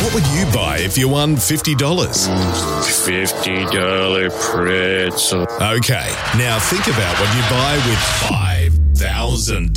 What would you buy if you won $50? $50 pretzel. Okay, now think about what you buy with $5,000.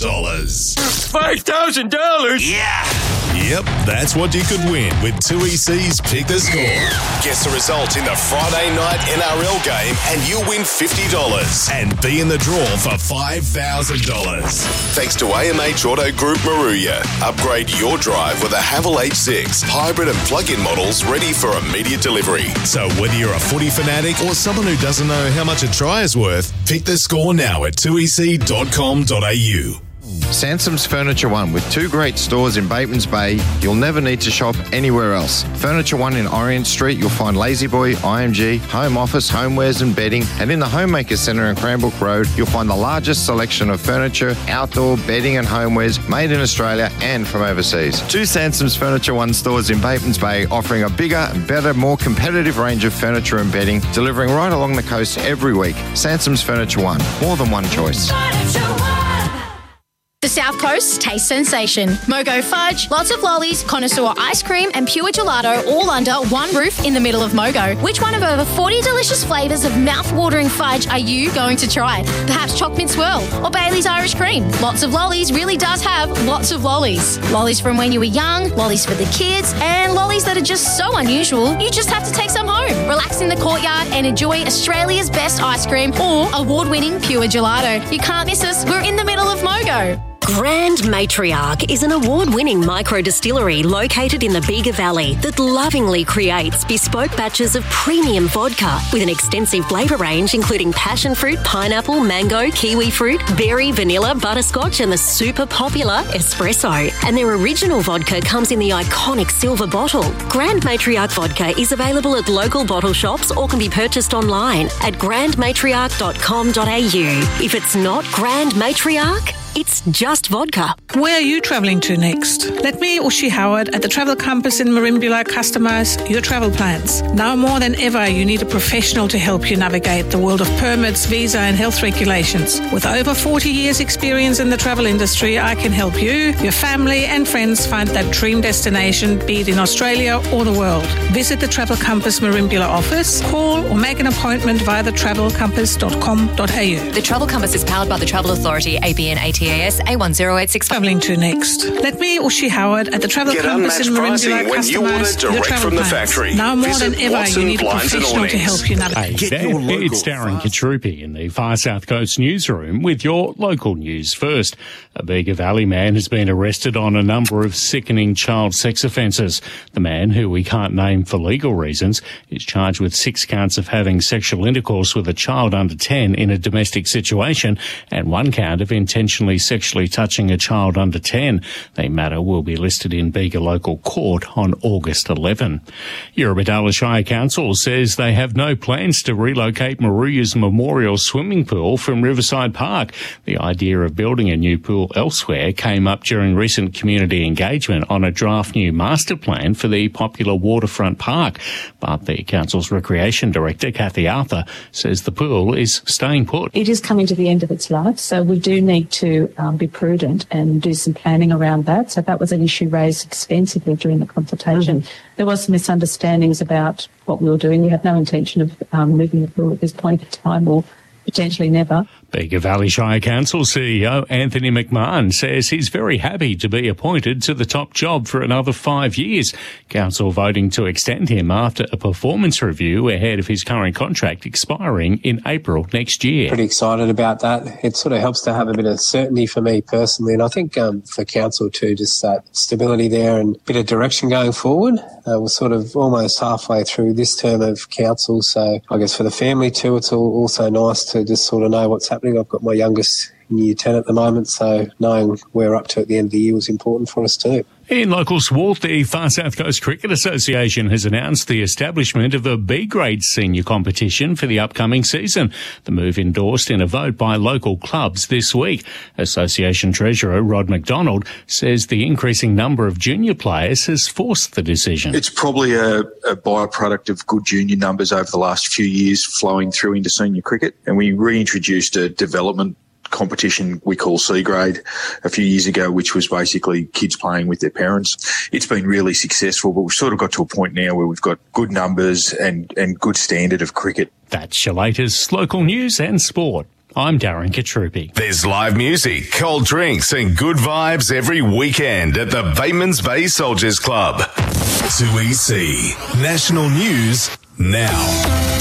$5,000? Yeah! Yep, that's what you could win with 2EC's Pick the Score. Guess the result in the Friday night NRL game and you'll win $50 and be in the draw for $5,000. Thanks to AMH Auto Group Maruya. Upgrade your drive with a Haval H6, hybrid and plug-in models ready for immediate delivery. So whether you're a footy fanatic or someone who doesn't know how much a try is worth, pick the score now at 2ec.com.au. Sansom's Furniture One, with 2 great stores in Batemans Bay, you'll never need to shop anywhere else. Furniture One in Orient Street, you'll find Lazy Boy, IMG, Home Office, Homewares and bedding, and in the Homemaker Centre in Cranbrook Road, you'll find the largest selection of furniture, outdoor bedding and homewares made in Australia and from overseas. 2 Sansom's Furniture One stores in Batemans Bay, offering a bigger, better, more competitive range of furniture and bedding, delivering right along the coast every week. Sansom's Furniture One, more than one choice. The South Coast taste sensation. Mogo fudge, lots of lollies, connoisseur ice cream and pure gelato all under one roof in the middle of Mogo. Which one of over 40 delicious flavours of mouth-watering fudge are you going to try? Perhaps choc mint swirl or Bailey's Irish cream. Lots of lollies really does have lots of lollies. Lollies from when you were young, lollies for the kids, and lollies that are just so unusual you just have to take some home. Relax in the courtyard and enjoy Australia's best ice cream or award-winning pure gelato. You can't miss us. We're in the middle of Mogo. Grand Matriarch is an award-winning micro-distillery located in the Bega Valley that lovingly creates bespoke batches of premium vodka with an extensive flavour range including passion fruit, pineapple, mango, kiwi fruit, berry, vanilla, butterscotch and the super popular espresso. And their original vodka comes in the iconic silver bottle. Grand Matriarch vodka is available at local bottle shops or can be purchased online at grandmatriarch.com.au. If it's not Grand Matriarch, it's just vodka. Where are you travelling to next? Let me, Ushi Howard, at the Travel Compass in Merimbula customise your travel plans. Now more than ever, you need a professional to help you navigate the world of permits, visa and health regulations. With over 40 years experience in the travel industry, I can help you, your family and friends find that dream destination, be it in Australia or the world. Visit the Travel Compass Merimbula office, call or make an appointment via thetravelcompass.com.au. The Travel Compass is powered by the Travel Authority, ABN ATAS A1086. Travelling to next. Let me, Ushi Howard, at the Travel Compass in Merimbula when you order direct from the factory. Now more than ever, you need a professional to help you navigate. It's Darren Katrupi in the Far South Coast newsroom with your local news first. A Bega Valley man has been arrested on a number of sickening child sex offences. The man, who we can't name for legal reasons, is charged with 6 counts of having sexual intercourse with a child under 10 in a domestic situation and 1 count of intentionally sexually touching a child under 10. The matter will be listed in Bega Local Court on August 11. Eurobodalla Shire Council says they have no plans to relocate Maruya's memorial swimming pool from Riverside Park. The idea of building a new pool elsewhere came up during recent community engagement on a draft new master plan for the popular waterfront park. But the council's recreation director, Kathy Arthur, says the pool is staying put. It is coming to the end of its life, so we do need to be prudent and do some planning around that. So that was an issue raised extensively during the consultation. There was some misunderstandings about what we were doing. We had no intention of moving the pool at this point in time or potentially never. Bega Valley Shire Council CEO Anthony McMahon says he's very happy to be appointed to the top job for another 5 years. Council voting to extend him after a performance review ahead of his current contract expiring in April next year. Pretty excited about that. It sort of helps to have a bit of certainty for me personally, and I think for Council too, just that stability there and a bit of direction going forward. We're sort of almost halfway through this term of Council, so I guess for the family too, it's also nice to just sort of know what's happening. I've got my youngest in year 10 at the moment, so knowing where we're up to at the end of the year was important for us too. In local sport, the Far South Coast Cricket Association has announced the establishment of a B-grade senior competition for the upcoming season. The move endorsed in a vote by local clubs this week. Association Treasurer Rod McDonald says the increasing number of junior players has forced the decision. It's probably a byproduct of good junior numbers over the last few years flowing through into senior cricket, and we reintroduced a development competition we call C grade a few years ago, which was basically kids playing with their parents. It's been really successful, but we've sort of got to a point now where we've got good numbers and good standard of cricket. That's your latest local news and sport. I'm Darren Katrupi. There's live music, cold drinks and good vibes every weekend at the Batemans Bay Soldiers Club. 2EC National News now.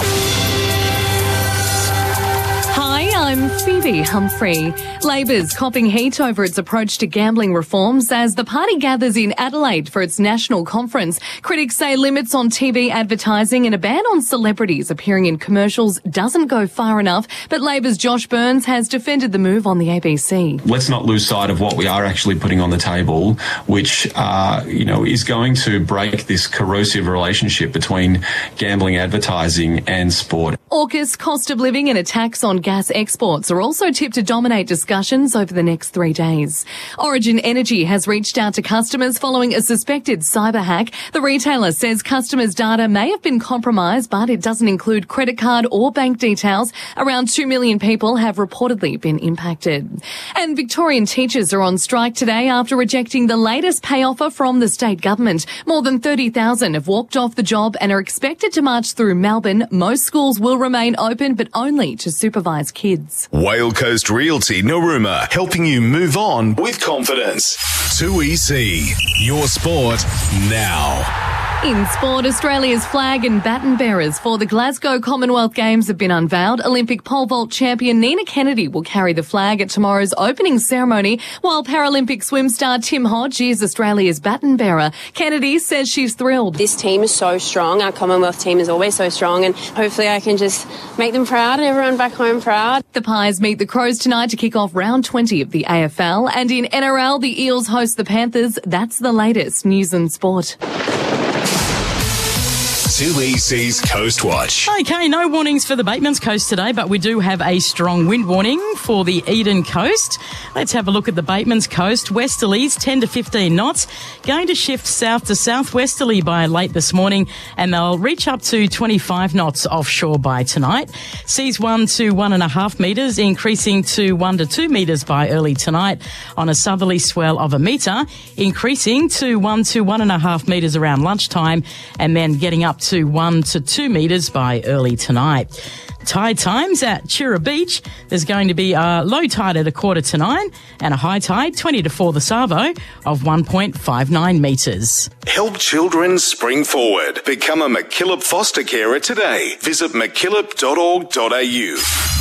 I'm Phoebe Humphrey. Labor's copping heat over its approach to gambling reforms as the party gathers in Adelaide for its national conference. Critics say limits on TV advertising and a ban on celebrities appearing in commercials doesn't go far enough, but Labor's Josh Burns has defended the move on the ABC. Let's not lose sight of what we are actually putting on the table, which, is going to break this corrosive relationship between gambling advertising and sport. AUKUS, cost of living and a tax on gas exports are also tipped to dominate discussions over the next 3 days. Origin Energy has reached out to customers following a suspected cyber hack. The retailer says customers' data may have been compromised, but it doesn't include credit card or bank details. Around 2 million people have reportedly been impacted. And Victorian teachers are on strike today after rejecting the latest pay offer from the state government. More than 30,000 have walked off the job and are expected to march through Melbourne. Most schools will remain open, but only to supervise kids. Whale Coast Realty Narooma, helping you move on with confidence. 2EC, your sport now. In sport, Australia's flag and baton bearers for the Glasgow Commonwealth Games have been unveiled. Olympic pole vault champion Nina Kennedy will carry the flag at tomorrow's opening ceremony, while Paralympic swim star Tim Hodge is Australia's baton bearer. Kennedy says she's thrilled. This team is so strong. Our Commonwealth team is always so strong, and hopefully I can just make them proud and everyone back home proud. The Pies meet the Crows tonight to kick off round 20 of the AFL, and in NRL, the Eels host the Panthers. That's the latest news and sport. 2EC's Coast Watch. Okay, no warnings for the Batemans Coast today, but we do have a strong wind warning for the Eden Coast. Let's have a look at the Batemans Coast. Westerlies 10 to 15 knots, going to shift south to southwesterly by late this morning, and they'll reach up to 25 knots offshore by tonight. Seas 1 to 1.5 metres, increasing to 1 to 2 metres by early tonight on a southerly swell of 1 metre, increasing to 1 to 1.5 metres around lunchtime, and then getting up to 1 to 2 metres by early tonight. Tide times at Chira Beach. There's going to be a low tide at 8:45 and a high tide 20 to 4 the Savo of 1.59 metres. Help children spring forward. Become a MacKillop foster carer today. Visit mackillop.org.au.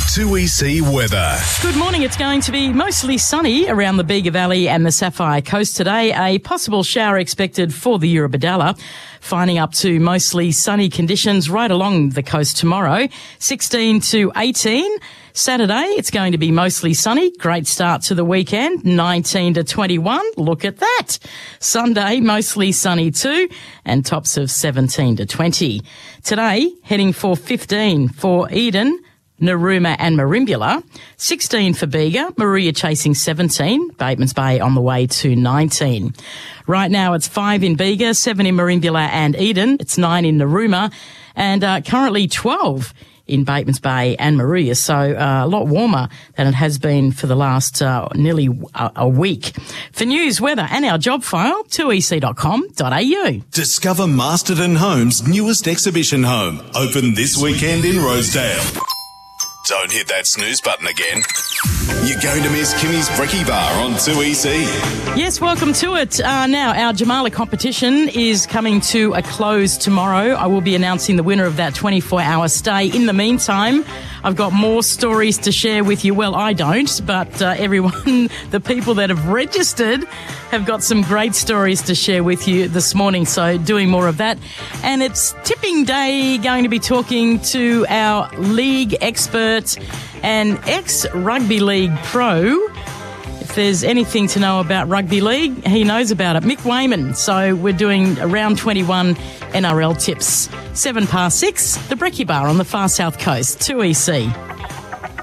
2EC weather. Good morning. It's going to be mostly sunny around the Bega Valley and the Sapphire Coast today. A possible shower expected for the Eurobodalla. Finding up to mostly sunny conditions right along the coast tomorrow. 16 to 18. Saturday, it's going to be mostly sunny. Great start to the weekend. 19 to 21. Look at that. Sunday, mostly sunny too. And tops of 17 to 20. Today, heading for 15 for Eden, Narooma and Merimbula, 16 for Bega, Maria chasing 17, Batemans Bay on the way to 19. Right now it's 5 in Bega, 7 in Merimbula and Eden, it's 9 in Narooma, and currently 12 in Batemans Bay and Maria, so a lot warmer than it has been for the last nearly a week. For news, weather and our job file, 2ec.com.au. Discover Masterton Homes' newest exhibition home, open this weekend in Rosedale. Don't hit that snooze button again. You're going to miss Kimmy's Brekkie Bar on 2EC. Yes, welcome to it. Now, our Jamala competition is coming to a close tomorrow. I will be announcing the winner of that 24-hour stay. In the meantime, I've got more stories to share with you. Well, I don't, but everyone, the people that have registered have got some great stories to share with you this morning, so doing more of that. And it's tipping day, going to be talking to our league expert and ex-rugby league pro. If there's anything to know about rugby league, he knows about it. Mick Wayman. So we're doing around 21 NRL tips. 6:07, the Brekkie Bar on the far south coast, 2EC.